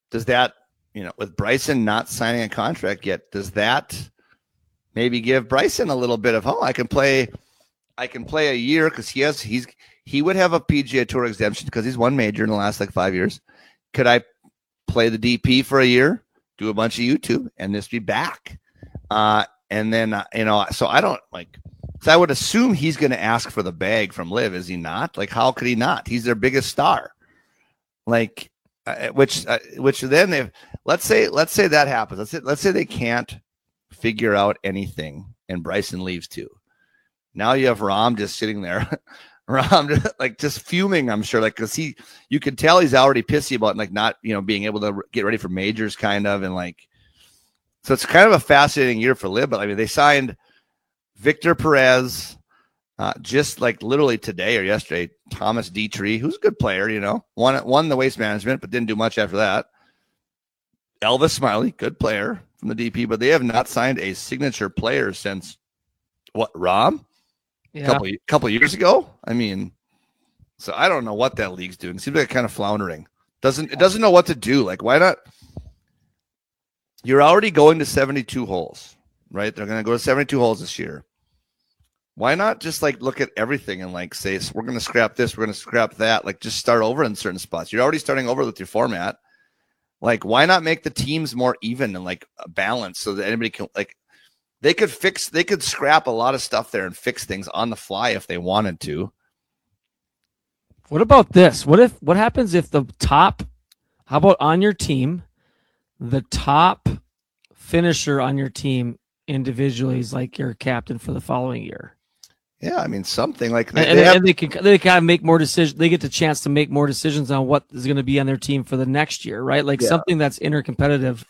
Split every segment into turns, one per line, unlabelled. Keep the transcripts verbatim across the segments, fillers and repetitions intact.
does that, you know, with Bryson not signing a contract yet, does that maybe give Bryson a little bit of, oh, I can play, I can play a year because he has, he's, he would have a P G A Tour exemption because he's won major in the last like five years. Could I play the D P for a year, do a bunch of YouTube, and just be back? Uh, and then, uh, you know, so I don't like, so I would assume he's going to ask for the bag from Liv. Is he not? Like, how could he not? He's their biggest star. Like, uh, which, uh, which then if, let's say, let's say that happens. Let's say, let's say they can't figure out anything and Bryson leaves too. Now you have Rahm just sitting there. Rahm like just fuming, I'm sure, like because he, you can tell he's already pissy about like not, you know, being able to get ready for majors, kind of, and like, so it's kind of a fascinating year for Liv. But I mean, they signed Victor Perez uh, just like literally today or yesterday. Thomas Dietrich, who's a good player, you know, won won the Waste Management, but didn't do much after that. Elvis Smiley, good player from the D P, but they have not signed a signature player since what, Rahm?
Yeah.
A couple, couple years ago. I mean, so I don't know what that league's doing. It seems like kind of floundering. Doesn't it doesn't know what to do. Like, why not? You're already going to seventy-two holes, right? They're going to go to seventy-two holes this year. Why not just like look at everything and like say, so we're going to scrap this, we're going to scrap that. Like, just start over in certain spots. You're already starting over with your format. Like, why not make the teams more even and like balanced so that anybody can like. They could fix, they could scrap a lot of stuff there and fix things on the fly if they wanted to.
What about this? What if, what happens if the top, how about on your team, the top finisher on your team individually is like your captain for the following year?
Yeah, I mean, something like
that. And,
they,
and,
have,
and they can, they kind of make more decisions. They get the chance to make more decisions on what is going to be on their team for the next year, right? Like yeah. something that's intercompetitive.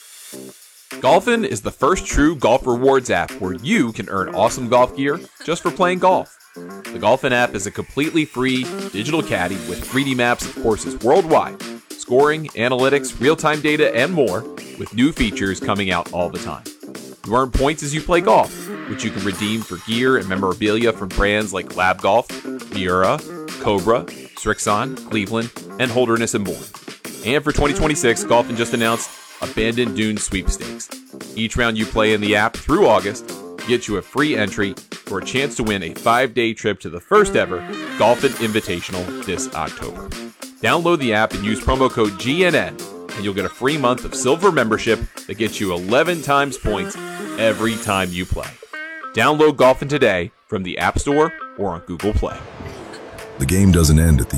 Golfin is the first true golf rewards app where you can earn awesome golf gear just for playing golf. The Golfin app is a completely free digital caddy with three D maps of courses worldwide, scoring, analytics, real-time data, and more, with new features coming out all the time. You earn points as you play golf, which you can redeem for gear and memorabilia from brands like Lab Golf, Miura, Cobra, Strixon, Cleveland, and Holderness and more. And for twenty twenty-six, Golfin just announced Abandoned Dunes Sweepstakes. Each round you play in the app through August gets you a free entry for a chance to win a five-day trip to the first ever Golfin Invitational this October. Download the app and use promo code G N N, and you'll get a free month of silver membership that gets you eleven times points every time you play. Download Golfin today from the App Store or on Google Play.
The game doesn't end at the